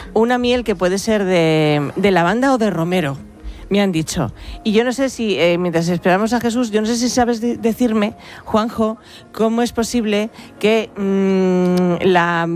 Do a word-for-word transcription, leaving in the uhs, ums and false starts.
una miel que puede ser de, de lavanda o de romero, me han dicho. Y yo no sé si, eh, mientras esperamos a Jesús, yo no sé si sabes de- decirme, Juanjo, cómo es posible que mmm, la